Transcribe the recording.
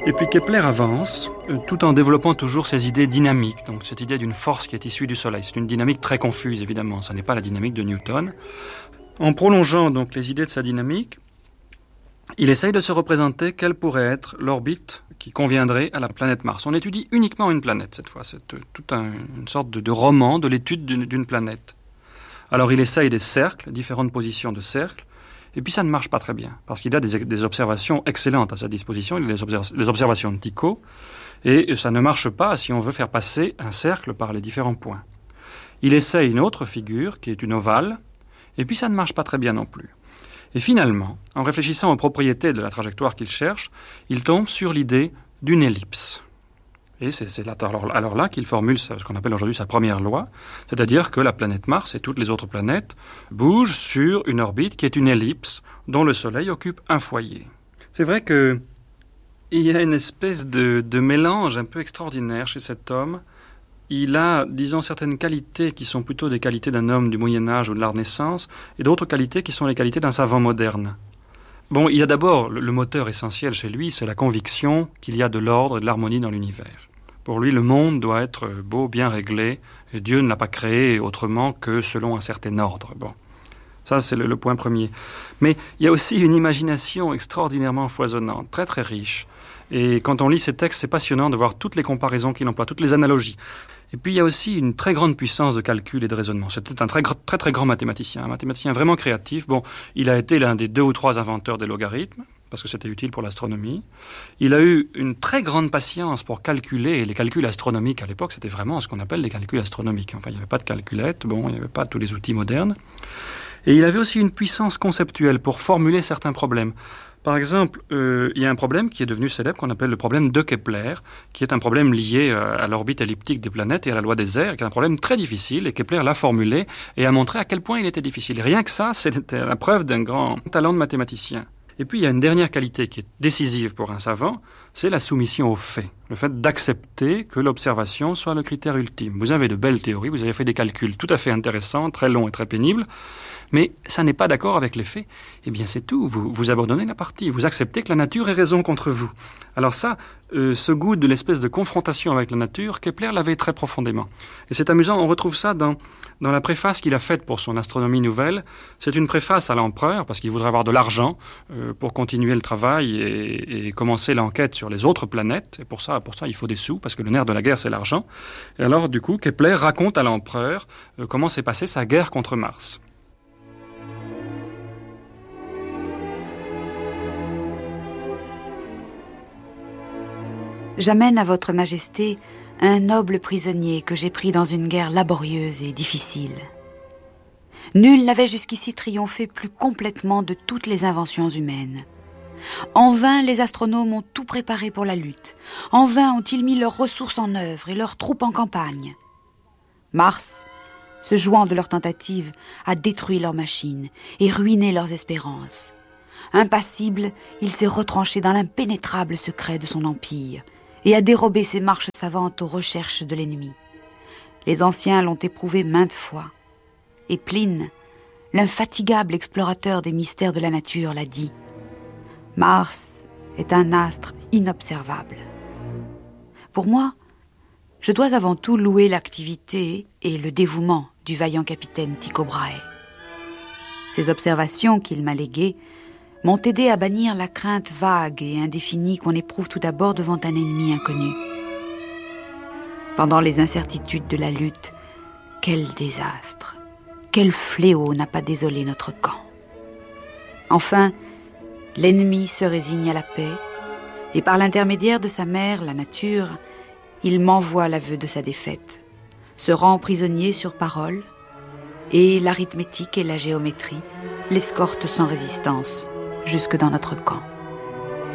Et puis Kepler avance, tout en développant toujours ses idées dynamiques. Donc cette idée d'une force qui est issue du Soleil. C'est une dynamique très confuse, évidemment. Ce n'est pas la dynamique de Newton. En prolongeant donc les idées de sa dynamique, il essaye de se représenter quelle pourrait être l'orbite qui conviendrait à la planète Mars. On étudie uniquement une planète cette fois. C'est toute une sorte de roman de l'étude d'une planète. Alors il essaye des cercles, différentes positions de cercles, et puis ça ne marche pas très bien, parce qu'il a des observations excellentes à sa disposition. Il a les observations de Tycho, et ça ne marche pas si on veut faire passer un cercle par les différents points. Il essaye une autre figure, qui est une ovale, et puis ça ne marche pas très bien non plus. Et finalement, en réfléchissant aux propriétés de la trajectoire qu'il cherche, il tombe sur l'idée d'une ellipse. Et c'est alors là qu'il formule ce qu'on appelle aujourd'hui sa première loi, c'est-à-dire que la planète Mars et toutes les autres planètes bougent sur une orbite qui est une ellipse dont le Soleil occupe un foyer. C'est vrai qu'il y a une espèce de mélange un peu extraordinaire chez cet homme. Il a, disons, certaines qualités qui sont plutôt des qualités d'un homme du Moyen-Âge ou de la Renaissance, et d'autres qualités qui sont les qualités d'un savant moderne. Bon, il y a d'abord le moteur essentiel chez lui, c'est la conviction qu'il y a de l'ordre et de l'harmonie dans l'univers. Pour lui, le monde doit être beau, bien réglé, et Dieu ne l'a pas créé autrement que selon un certain ordre. Bon, ça c'est le point premier. Mais il y a aussi une imagination extraordinairement foisonnante, très très riche. Et quand on lit ces textes, c'est passionnant de voir toutes les comparaisons qu'il emploie, toutes les analogies. Et puis il y a aussi une très grande puissance de calcul et de raisonnement. C'était un très grand mathématicien, un mathématicien vraiment créatif. Bon, il a été l'un des 2 ou 3 inventeurs des logarithmes, parce que c'était utile pour l'astronomie. Il a eu une très grande patience pour calculer, et les calculs astronomiques à l'époque, c'était vraiment ce qu'on appelle les calculs astronomiques. Enfin, il n'y avait pas de calculette, bon, il n'y avait pas tous les outils modernes. Et il avait aussi une puissance conceptuelle pour formuler certains problèmes. Par exemple, il y a un problème qui est devenu célèbre qu'on appelle le problème de Kepler, qui est un problème lié à l'orbite elliptique des planètes et à la loi des airs, qui est un problème très difficile, et Kepler l'a formulé et a montré à quel point il était difficile. Et rien que ça, c'était la preuve d'un grand talent de mathématicien. Et puis il y a une dernière qualité qui est décisive pour un savant, c'est la soumission aux faits. Le fait d'accepter que l'observation soit le critère ultime. Vous avez de belles théories, vous avez fait des calculs tout à fait intéressants, très longs et très pénibles, mais ça n'est pas d'accord avec les faits. Eh bien c'est tout, vous abandonnez la partie, vous acceptez que la nature ait raison contre vous. Alors ça, ce goût de l'espèce de confrontation avec la nature, Kepler l'avait très profondément. Et c'est amusant, on retrouve ça dans la préface qu'il a faite pour son Astronomie nouvelle. C'est une préface à l'empereur, parce qu'il voudrait avoir de l'argent pour continuer le travail et commencer l'enquête sur les autres planètes. Et pour ça, il faut des sous, parce que le nerf de la guerre, c'est l'argent. Et alors, du coup, Kepler raconte à l'empereur comment s'est passée sa guerre contre Mars. J'amène à votre majesté un noble prisonnier que j'ai pris dans une guerre laborieuse et difficile. Nul n'avait jusqu'ici triomphé plus complètement de toutes les inventions humaines. En vain, les astronomes ont tout préparé pour la lutte. En vain ont-ils mis leurs ressources en œuvre et leurs troupes en campagne. Mars, se jouant de leurs tentatives, a détruit leurs machines et ruiné leurs espérances. Impassible, il s'est retranché dans l'impénétrable secret de son empire et a dérobé ses marches savantes aux recherches de l'ennemi. Les anciens l'ont éprouvé maintes fois. Et Pline, l'infatigable explorateur des mystères de la nature, l'a dit. Mars est un astre inobservable. Pour moi, je dois avant tout louer l'activité et le dévouement du vaillant capitaine Tycho Brahe. Ces observations qu'il m'a léguées m'ont aidé à bannir la crainte vague et indéfinie qu'on éprouve tout d'abord devant un ennemi inconnu. Pendant les incertitudes de la lutte, quel désastre, quel fléau n'a pas désolé notre camp. Enfin, l'ennemi se résigne à la paix, et par l'intermédiaire de sa mère, la nature, il m'envoie l'aveu de sa défaite, se rend prisonnier sur parole, et l'arithmétique et la géométrie l'escortent sans résistance jusque dans notre camp.